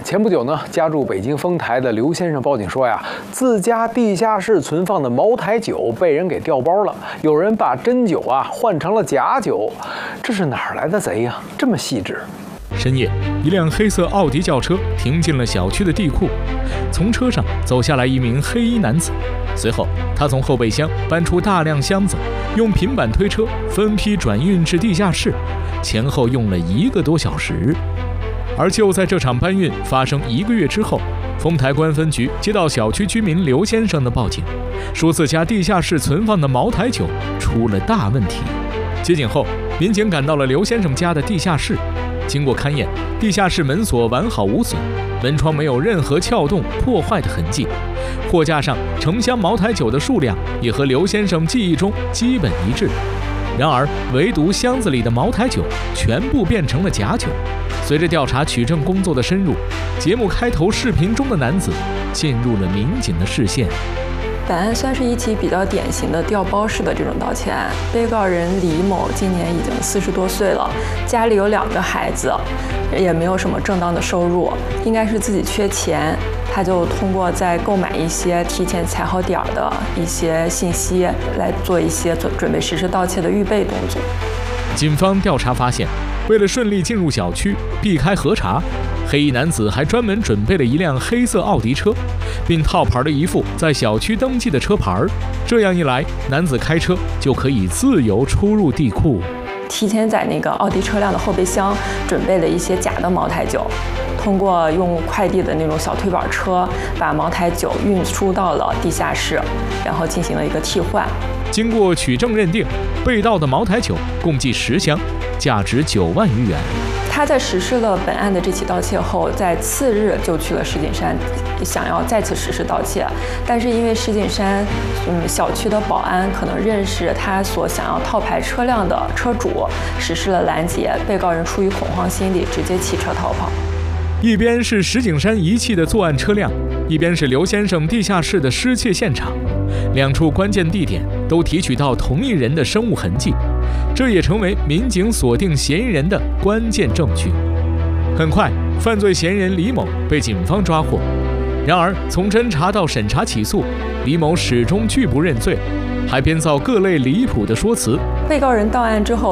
前不久呢，家住北京丰台的刘先生报警说呀，自家地下室存放的茅台酒被人给调包了，有人把真酒换成了假酒，这是哪儿来的贼呀？这么细致。 深夜，一辆黑色奥迪轿车停进了小区的地库，从车上走下来一名黑衣男子。随后，他从后备箱搬出大量箱子，用平板推车分批转运至地下室，前后用了1个多小时。而就在这场搬运发生1个月之后，丰台关分局接到小区居民刘先生的报警，说自家地下室存放的茅台酒出了大问题。接警后，民警赶到了刘先生家的地下室，经过勘验，地下室门锁完好无损，门窗没有任何撬动破坏的痕迹，货架上成箱茅台酒的数量也和刘先生记忆中基本一致。然而，唯独箱子里的茅台酒全部变成了假酒。随着调查取证工作的深入，节目开头视频中的男子进入了民警的视线。 本案算是一起比较典型的调包式的这种盗窃案。被告人李某今年已经40多岁了，家里有2个孩子，也没有什么正当的收入，应该是自己缺钱，他就通过在购买一些提前踩好点的一些信息，来做一些准备实施盗窃的预备动作。 警方调查发现，为了顺利进入小区，避开核查，黑衣男子还专门准备了一辆黑色奥迪车，并套牌了一副在小区登记的车牌。这样一来，男子开车就可以自由出入地库。 提前在那个奥迪车辆的后备箱准备了一些假的茅台酒，通过用快递的那种小推板车把茅台酒运输到了地下室，然后进行了一个替换。 经过取证认定，被盗的茅台酒共计10箱，价值9万余元。 他在实施了本案的这起盗窃后，在次日就去了石景山，想要再次实施盗窃，但是因为石景山小区的保安可能认识他所想要套牌车辆的车主，实施了拦截，被告人出于恐慌心理，直接弃车逃跑。 一边是石景山遗弃的作案车辆，一边是刘先生地下室的失窃现场，2处关键地点都提取到同一人的生物痕迹，这也成为民警锁定嫌疑人的关键证据。很快，犯罪嫌疑人李某被警方抓获。然而，从侦查到审查起诉，李某始终拒不认罪，还编造各类离谱的说辞。 被告人到案之后，